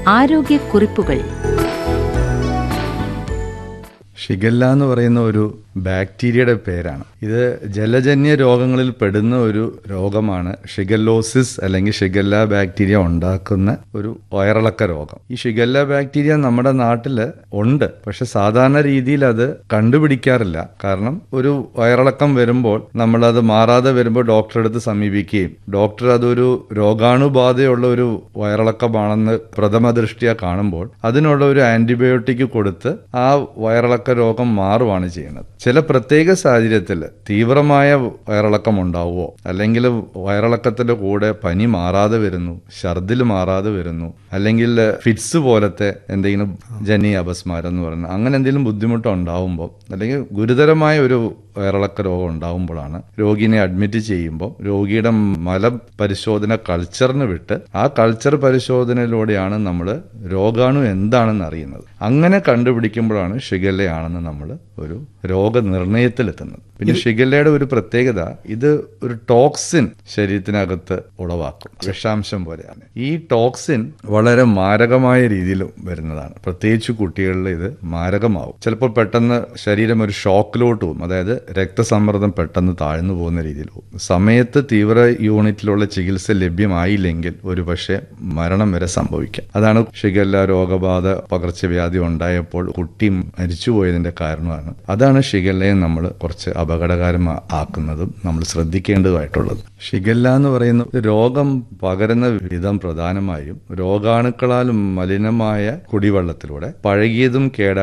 ആരോഗ്യക്കുറിപ്പുകൾ. Shigella എന്ന് പറയുന്ന ഒരു ബാക്ടീരിയയുടെ പേരാണ്. ഇത് ജലജന്യ രോഗങ്ങളിൽ പെടുന്ന ഒരു രോഗമാണ്. ഷിഗല്ലോസിസ് അല്ലെങ്കിൽ ഷിഗല്ല ബാക്ടീരിയ ഉണ്ടാക്കുന്ന ഒരു വയറിളക്ക രോഗം. ഈ ഷിഗല്ല ബാക്ടീരിയ നമ്മുടെ നാട്ടിൽ ഉണ്ട്, പക്ഷെ സാധാരണ രീതിയിൽ അത് കണ്ടുപിടിക്കാറില്ല. കാരണം ഒരു വയറിളക്കം വരുമ്പോൾ നമ്മളത് മാറാതെ വരുമ്പോൾ ഡോക്ടറെ അടുത്ത് സമീപിക്കുകയും ഡോക്ടർ അതൊരു രോഗാണുബാധയുള്ള ഒരു വയറിളക്കമാണെന്ന് പ്രഥമ ദൃഷ്ട്യാ കാണുമ്പോൾ അതിനുള്ള ഒരു ആന്റിബയോട്ടിക് കൊടുത്ത് ആ വയറിളക്ക രോഗം മാറുവാണ് ചെയ്യുന്നത്. ചില പ്രത്യേക സാഹചര്യത്തിൽ തീവ്രമായ വയറിളക്കം ഉണ്ടാവുമോ, അല്ലെങ്കിൽ വയറിളക്കത്തിന്റെ കൂടെ പനി മാറാതെ വരുന്നു, ഛർദിൽ മാറാതെ വരുന്നു, അല്ലെങ്കിൽ ഫിറ്റ്സ് പോലത്തെ എന്തെങ്കിലും ജനീയ അപസ്മാരം എന്ന് പറയുന്നത് അങ്ങനെ എന്തെങ്കിലും ബുദ്ധിമുട്ട് ഉണ്ടാവുമ്പോൾ, അല്ലെങ്കിൽ ഗുരുതരമായ ഒരു വയറിളക്ക രോഗം ഉണ്ടാവുമ്പോഴാണ് രോഗിനെ അഡ്മിറ്റ് ചെയ്യുമ്പോൾ രോഗിയുടെ മല പരിശോധന കൾച്ചറിന് വിട്ട് ആ കൾച്ചർ പരിശോധനയിലൂടെയാണ് നമ്മൾ രോഗാണു എന്താണെന്ന് അറിയുന്നത്. അങ്ങനെ കണ്ടുപിടിക്കുമ്പോഴാണ് ഷിഗല്ലയാണെന്ന് നമ്മൾ ഒരു രോഗനിർണയത്തിലെത്തുന്നത്. പിന്നെ ഷിഗല്ലയുടെ ഒരു പ്രത്യേകത, ഇത് ഒരു ടോക്സിൻ ശരീരത്തിനകത്ത് ഉളവാക്കും, വിഷാംശം പോലെയാണ്. ഈ ടോക്സിൻ വളരെ മാരകമായ രീതിയിൽ വരുന്നതാണ്. പ്രത്യേകിച്ച് കുട്ടികളിൽ ഇത് മാരകമാവും. ചിലപ്പോൾ പെട്ടെന്ന് ശരീരം ഒരു ഷോക്കിലോട്ട് പോകും, അതായത് രക്തസമ്മർദ്ദം പെട്ടെന്ന് താഴ്ന്നു പോകുന്ന രീതിയിൽ പോകും. സമയത്ത് തീവ്ര യൂണിറ്റിലുള്ള ചികിത്സ ലഭ്യമായില്ലെങ്കിൽ ഒരു പക്ഷേ മരണം വരെ സംഭവിക്കാം. അതാണ് ഷിഗല്ല രോഗബാധ പകർച്ചവ്യാധി ഉണ്ടായപ്പോൾ കുട്ടി മരിച്ചുപോയതിന്റെ കാരണമാണ്. അതാണ് ഷിഗല്ലയെ നമ്മൾ കുറച്ച് അപകടകരമാക്കുന്നതും നമ്മൾ ശ്രദ്ധിക്കേണ്ടതായിട്ടുള്ളത്. ഷിഗല്ല എന്ന് പറയുന്ന രോഗം പകരുന്ന വിധം പ്രധാനമായും രോഗാണുക്കളാലും മലിനമായ കുടിവെള്ളത്തിലൂടെ, പഴകിയതും